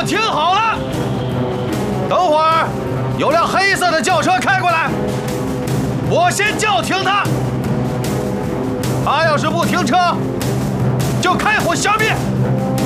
听好了，等会儿有辆黑色的轿车开过来，我先叫停他。他要是不停车，就开火消灭。